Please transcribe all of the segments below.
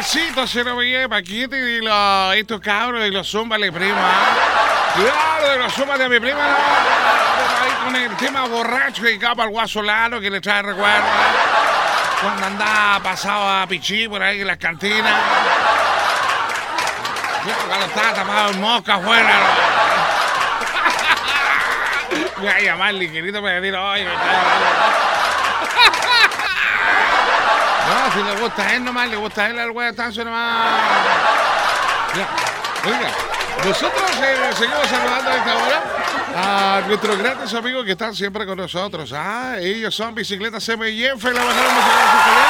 Pasito se lo veía paquete de estos cabros de los zumbas de prima. Claro, de los zumbas de mi prima, no. Ahí con el tema borracho que capa al guasolano que le trae recuerdos. Cuando andaba pasado a Pichí por ahí en las cantinas. Cuando estaba tapado en mosca afuera. Me voy a llamar al ligerito para decir, oye, me está llamando. No, si le gusta a él nomás, le gusta a él al guayatazo nomás. Ya. Oiga, nosotros seguimos saludando a esta hora a nuestros grandes amigos que están siempre con nosotros. Ellos son Bicicletas CMYF, la bajada musical.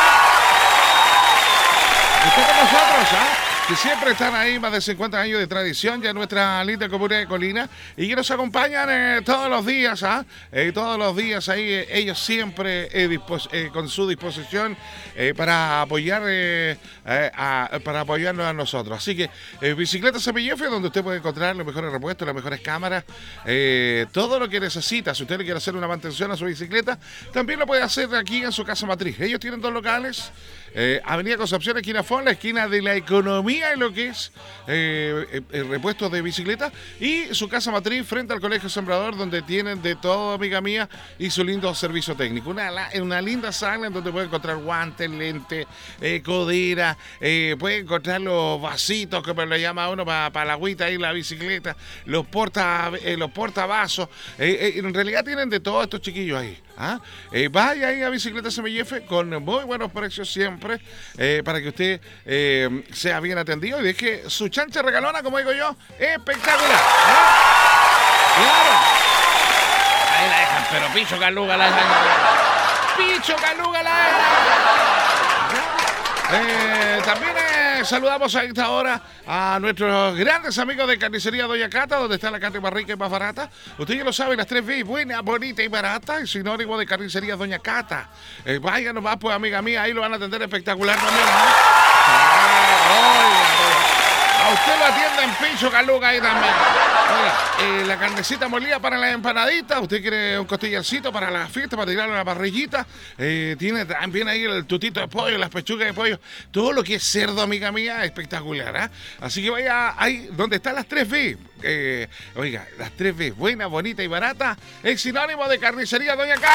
Están con nosotros, que siempre están ahí, más de 50 años de tradición ya en nuestra linda comuna de Colina, y que nos acompañan todos los días, todos los días ahí, ellos siempre con su disposición para apoyar para apoyarnos a nosotros. Así que Bicicletas CMYF, donde usted puede encontrar los mejores repuestos, las mejores cámaras, todo lo que necesita. Si usted le quiere hacer una mantención a su bicicleta, también lo puede hacer aquí en su casa matriz. Ellos tienen dos locales, Avenida Concepción, esquina Fon, la esquina de la Economía, en lo que es repuestos de bicicleta, y su casa matriz frente al Colegio Sembrador, donde tienen de todo, amiga mía, y su lindo servicio técnico. Una linda sala en donde puede encontrar guantes, lentes, codera, puede encontrar los vasitos, como le llama uno, para la agüita y la bicicleta, los portavasos. En realidad tienen de todos estos chiquillos ahí. Vaya ahí a Bicicletas CMYF con muy buenos precios siempre, para que usted sea bien atendido y deje su chancha regalona, como digo yo, espectacular. Claro. Ahí la dejan, pero Picho Caluga la dejan. Picho Caluga la dejan. También saludamos a esta hora a nuestros grandes amigos de Carnicería Doña Cata, donde está la carne más rica y más barata. Usted ya lo sabe, las 3B, buena, bonita y barata, es sinónimo de Carnicería Doña Cata. Vaya nomás, pues, amiga mía, ahí lo van a atender espectacular también. A usted lo atiende en Picho Caluga ahí también. Oiga, la carnecita molida para las empanaditas. Usted quiere un costillarcito para la fiesta, para tirarlo a la parrillita. Tiene también ahí el tutito de pollo, las pechugas de pollo. Todo lo que es cerdo, amiga mía, espectacular. Así que vaya ahí donde están las 3B. Oiga, las 3B, buena, bonita y barata, es sinónimo de Carnicería Doña Cata.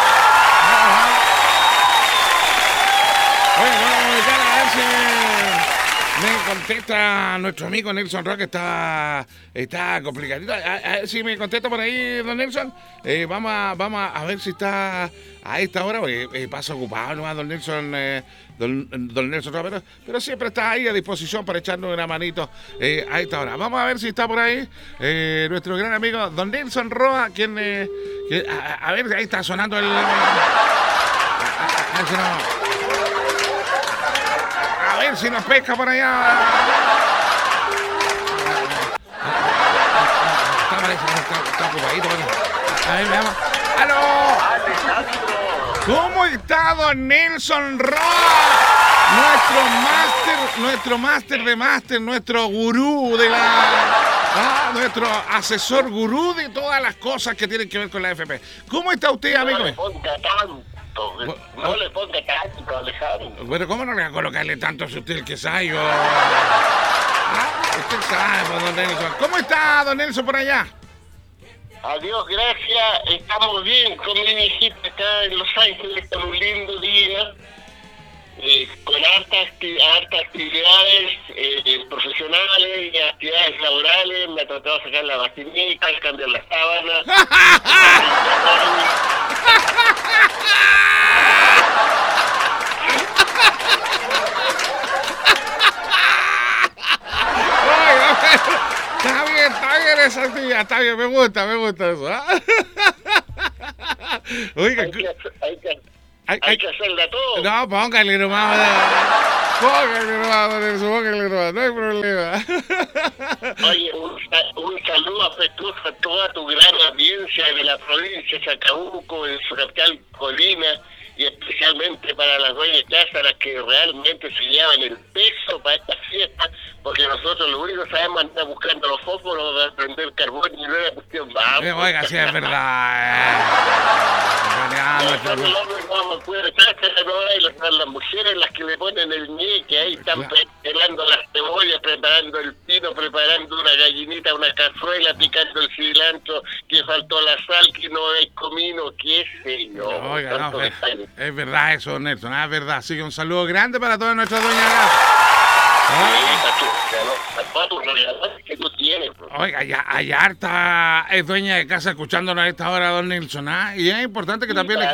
Bueno, vamos a ver si me contesta nuestro amigo Nelson Roque, está complicadito. A ver si me contesta por ahí, don Nelson. Vamos a ver si está a esta hora, porque pasa ocupado nomás don Nelson, don Nelson Roque, pero siempre está ahí a disposición para echarnos una manito a esta hora. Vamos a ver si está por ahí nuestro gran amigo don Nelson Roa, quien a ver, ahí está sonando el... A ver si nos pesca por allá. Está ocupadito. A ver, veamos. ¡Aló! ¿Cómo está don Nelson Roa? Nuestro máster de máster, nuestro gurú de nuestro asesor gurú de todas las cosas que tienen que ver con la AFP. ¿Cómo está usted, amigo? No le ponga tanto, Alejandro. Pero ¿cómo no le va a colocarle tanto si usted es el que sabe? Usted sabe, pues, don Nelson. ¿Cómo está, don Nelson, por allá? Adiós, gracias. Estamos bien con mi hijita acá en Los Ángeles, con un lindo día. Con hartas actividades profesionales y actividades laborales. Me ha tratado de sacar la vacinita, cambiar la sábana. Está bien esa actividad, está bien, me gusta eso. Oiga, hay que hacerla todo. No, póngale nomás, no hay problema. Oye, un saludo afectuoso a toda tu gran audiencia de la provincia de Chacabuco, en su capital Colina, y especialmente para las dueñas de casa, las que realmente se llevan el peso para esta fiesta, porque nosotros lo único que sabemos es andar buscando los fósforos para prender carbón y no es la cuestión. Vamos. Oiga, sí, es verdad. ya, Son los hombres no pueden estar, no son las mujeres las que le ponen el ñeque, ahí están pelando las cebollas, preparando el pino, preparando una gallinita, una cazuela, picando el cilantro, que faltó la sal, que no hay comino, qué sé yo. Oiga, no, es verdad eso, Nelson, es verdad. Así que un saludo grande para todas nuestras doñas. Que tú tienes, pues. Oiga, hay harta es dueña de casa escuchándonos a esta hora, don Nelson, ¿ah? Y es importante que también...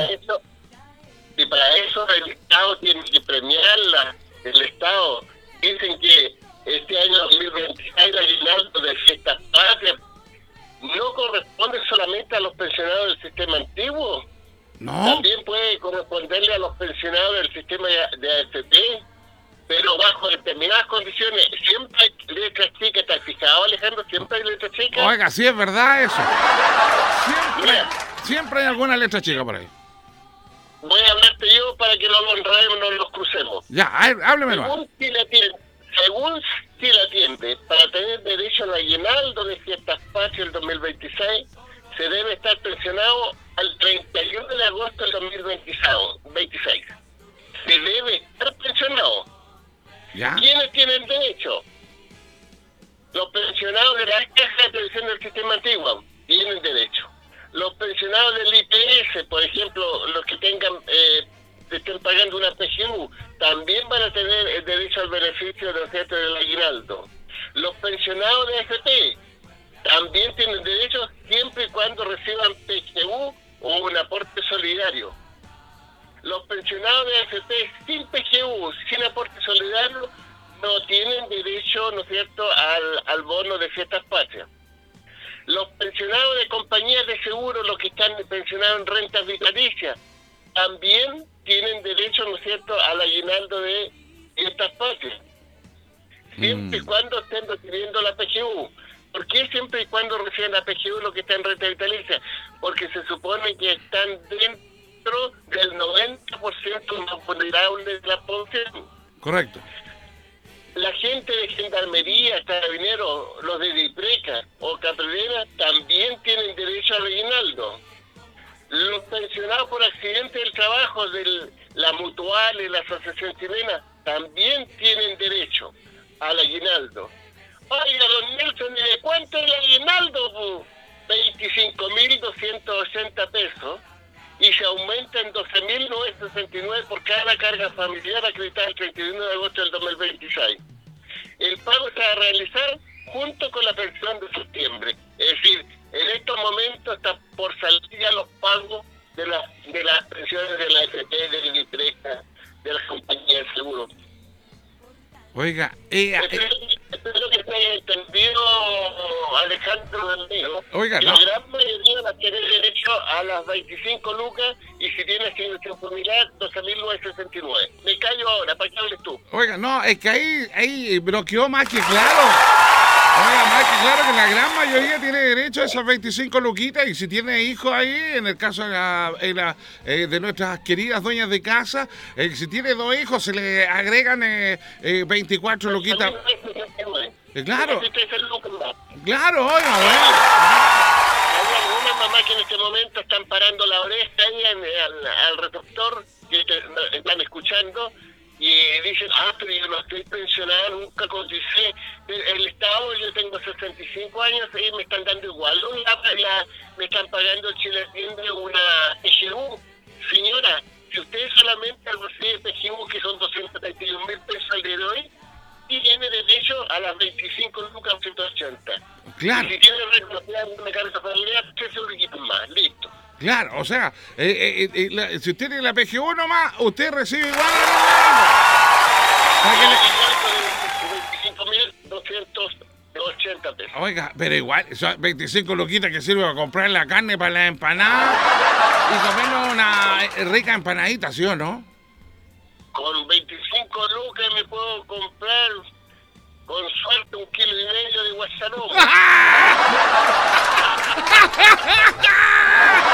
Y para eso el Estado tiene que premiarla. El Estado, dicen que este año 2026 el aguinaldo de fiestas patrias no corresponde solamente a los pensionados del sistema antiguo. No. También puede corresponderle a los pensionados del sistema de AFP, pero bajo determinadas condiciones. Siempre hay letras chicas, ¿estás fijado, Alejandro? Siempre hay letras chicas. Oiga, sí es verdad eso. Siempre hay alguna letra chica por ahí. Voy a hablarte yo para que no lo enredemos, no los crucemos. Ya, háblemelo. Según si la atiende, para tener derecho al aguinaldo de fiestas patrias del 2026, se debe estar pensionado al 31 de agosto del 2026. Se debe estar pensionado. ¿Ya? ¿Quiénes tienen derecho? Los pensionados de la caja de previsión del sistema antiguo tienen derecho. Los pensionados del IPS, por ejemplo, los que estén pagando una PGU, también van a tener el derecho al beneficio del aguinaldo. Los pensionados de AFP también tienen derecho siempre y cuando reciban PGU o un aporte solidario. Los pensionados de AFP sin PGU, sin aporte solidario, no tienen derecho, ¿no es cierto?, al bono de fiestas patrias. Los pensionados de compañías de seguro, los que están pensionados en rentas vitalicias, también tienen derecho, ¿no es cierto?, al aguinaldo de fiestas patrias. Siempre y cuando estén recibiendo la PGU. ¿Por qué siempre y cuando reciben la PGU los que están en renta vitalicia? Porque se supone que están dentro del 90% más vulnerable de la población. Correcto. La gente de Gendarmería, Carabineros, los de Dipreca o Capredena también tienen derecho al aguinaldo. Los pensionados por accidente del trabajo de la Mutual y la Asociación Chilena también tienen derecho al aguinaldo. Oiga, don Nelson, ¿y de cuánto es el aguinaldo? 25.280 pesos. Y se aumenta en 12.969 por cada carga familiar acreditada el 31 de agosto del 2026. El pago se va a realizar junto con la pensión de septiembre. Es decir, en estos momentos está por salir ya los pagos de las pensiones de la FP, de la IPRECA, de las compañías de seguro. Oiga, espero que se haya entendido, Alejandro del Nero. Oiga, la gran mayoría va a tener derecho a las 25 lucas y si tiene asignación familiar, 12.969. Me callo ahora, ¿para qué hables tú? Oiga, no, es que ahí bloqueó más que claro. Oiga, más que claro que la gran mayoría tiene derecho a esas 25 luquitas y si tiene hijos ahí, en el caso de nuestras queridas dueñas de casa, si tiene 2 hijos se le agregan 24 luquitas. Claro. Claro, oiga, bueno. Hay algunas mamás que en este momento están parando la oreja ahí al receptor, que están escuchando, y dicen, pero yo no estoy pensionado, nunca coticé el Estado, yo tengo 65 años y me están dando igual, me están pagando el Chile Atiende una PGU. Señora, si usted solamente recibe PGU, que son 231.000 pesos al día de hoy, tiene derecho a las 25 lucas 180. Claro. Y si tiene reconocida una carga familiar, 13 equipos más, listo. Claro, o sea, si usted tiene la PGU nomás, usted recibe igual. 25.280 pesos. Oiga, pero igual, son 25 loquitas que sirve para comprar la carne para la empanada y comernos una rica empanadita, ¿sí o no? Con 25 lucas me puedo comprar, con suerte, 1,5 kilos de guasarón.